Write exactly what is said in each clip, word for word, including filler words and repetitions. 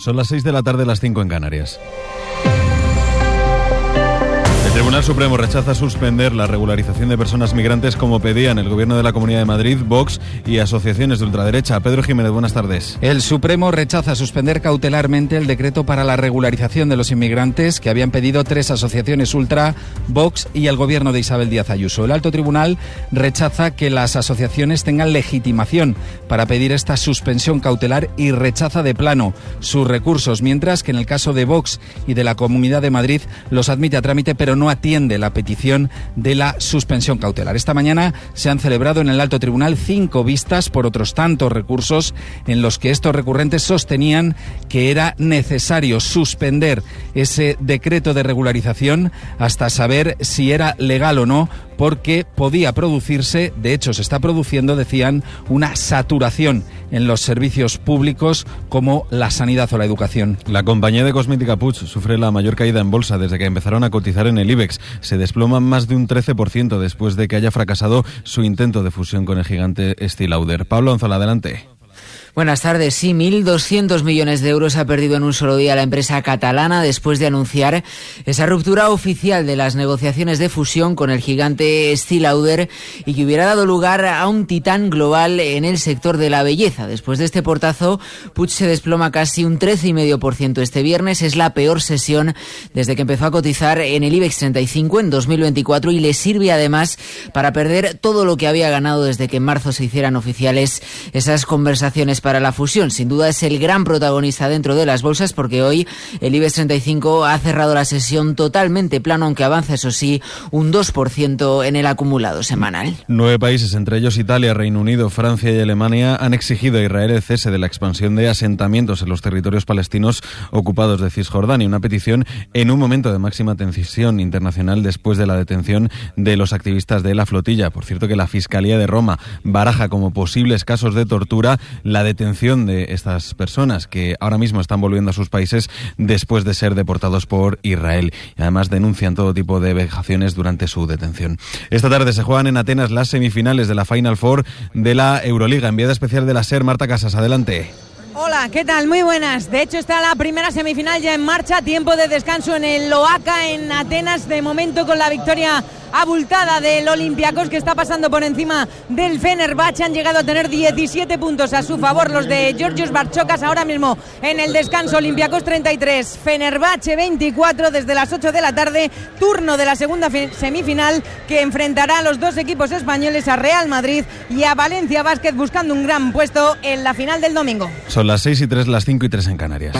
Son las seis de la tarde, las cinco en Canarias. El Tribunal Supremo rechaza suspender la regularización de personas migrantes como pedían el Gobierno de la Comunidad de Madrid, Vox y asociaciones de ultraderecha. Pedro Jiménez, buenas tardes. El Supremo rechaza suspender cautelarmente el decreto para la regularización de los inmigrantes que habían pedido tres asociaciones ultra, Vox y el Gobierno de Isabel Díaz Ayuso. El Alto Tribunal rechaza que las asociaciones tengan legitimación para pedir esta suspensión cautelar y rechaza de plano sus recursos, mientras que en el caso de Vox y de la Comunidad de Madrid los admite a trámite, pero no no atiende la petición de la suspensión cautelar. Esta mañana se han celebrado en el Alto Tribunal cinco vistas por otros tantos recursos en los que estos recurrentes sostenían que era necesario suspender ese decreto de regularización hasta saber si era legal o no, porque podía producirse, de hecho se está produciendo, decían, una saturación en los servicios públicos como la sanidad o la educación. La compañía de cosmética Puig sufre la mayor caída en bolsa desde que empezaron a cotizar en el IBEX. Se desploman más de un trece por ciento después de que haya fracasado su intento de fusión con el gigante Estée Lauder. Pablo Anzola, adelante. Buenas tardes. Sí, mil doscientos millones de euros ha perdido en un solo día la empresa catalana después de anunciar esa ruptura oficial de las negociaciones de fusión con el gigante Estée Lauder y que hubiera dado lugar a un titán global en el sector de la belleza. Después de este portazo, Puig se desploma casi un trece coma cinco por ciento este viernes. Es la peor sesión desde que empezó a cotizar en el IBEX treinta y cinco en dos mil veinticuatro y le sirve además para perder todo lo que había ganado desde que en marzo se hicieran oficiales esas conversaciones para la fusión. Sin duda es el gran protagonista dentro de las bolsas porque hoy el IBEX treinta y cinco ha cerrado la sesión totalmente plano, aunque avanza, eso sí, un dos por ciento en el acumulado semanal. Nueve países, entre ellos Italia, Reino Unido, Francia y Alemania, han exigido a Israel el cese de la expansión de asentamientos en los territorios palestinos ocupados de Cisjordania, una petición en un momento de máxima tensión internacional después de la detención de los activistas de la flotilla. Por cierto, que la Fiscalía de Roma baraja como posibles casos de tortura la detención de estas personas que ahora mismo están volviendo a sus países después de ser deportados por Israel. Y además denuncian todo tipo de vejaciones durante su detención. Esta tarde se juegan en Atenas las semifinales de la Final Four de la Euroliga. Enviada especial de la SER, Marta Casas, adelante. Hola, ¿qué tal? Muy buenas. De hecho está la primera semifinal ya en marcha, tiempo de descanso en el Oaca en Atenas, de momento con la victoria abultada del Olympiacos, que está pasando por encima del Fenerbahce. Han llegado a tener diecisiete puntos a su favor los de Georgios Barchokas. Ahora mismo en el descanso, Olympiacos treinta y tres, Fenerbahce veinticuatro, desde las ocho de la tarde, turno de la segunda semifinal que enfrentará a los dos equipos españoles, a Real Madrid y a Valencia Basket, buscando un gran puesto en la final del domingo. Son las seis y tres, las cinco y tres en Canarias.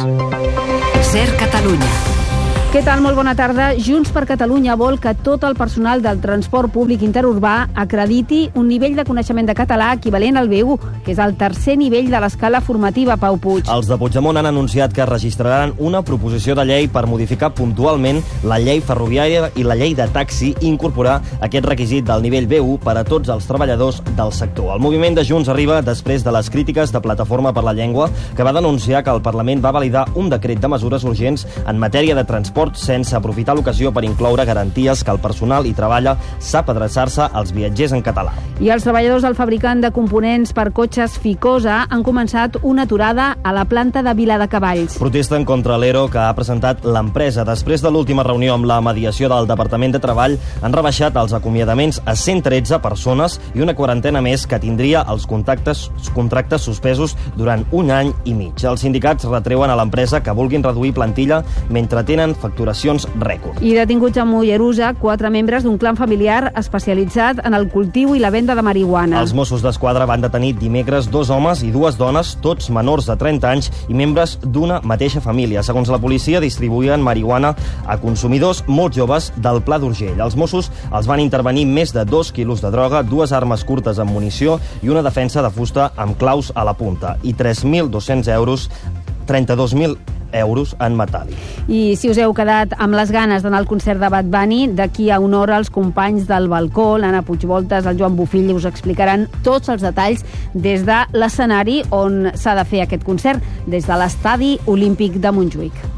SER Catalunya. Què tal? Molt bona tarda. Junts per Catalunya vol que tot el personal del transport públic interurbà acrediti un nivell de coneixement de català equivalent al B u, que és el tercer nivell de l'escala formativa. Pau Puig. Els de Puigdemont han anunciat que registraran una proposició de llei per modificar puntualment la llei ferroviària i la llei de taxi i incorporar aquest requisit del nivell B u per a tots els treballadors del sector. El moviment de Junts arriba després de les crítiques de Plataforma per la Llengua, que va denunciar que el Parlament va validar un decret de mesures urgents en matèria de transport sense aprofitar l'ocasió per incloure garanties que el personal hi treballa sap adreçar-se als viatgers en català. I els treballadors del fabricant de components per cotxes Ficosa han començat una aturada a la planta de Viladecavalls. Protesten contra l'E R O que ha presentat l'empresa. Després de l'última reunió amb la mediació del Departament de Treball, han rebaixat els acomiadaments a cent tretze persones i una quarantena més que tindria els contactes, contractes suspesos durant un any i mig. Els sindicats retreuen a l'empresa que vulguin reduir plantilla mentre tenen facturacions rècord. I detinguts a Mollerussa, quatre membres d'un clan familiar especialitzat en el cultiu i la venda de marihuana. Els Mossos d'Esquadra van detenir dimecres dos homes i dues dones, tots menors de trenta anys i membres d'una mateixa família. Segons la policia, distribuïen marihuana a consumidors molt joves del Pla d'Urgell. Els Mossos els van intervenir més de dos quilos de droga, dues armes curtes amb munició i una defensa de fusta amb claus a la punta i tres mil dos-cents euros, trenta-dos mil euros en metàl·lic. I si us heu quedat amb les ganes d'anar al concert de Bad Bunny, d'aquí a una hora els companys del balcó, l'Anna Puigvoltes, el Joan Bofill, us explicaran tots els detalls des de l'escenari on s'ha de fer aquest concert, des de l'Estadi Olímpic de Montjuïc.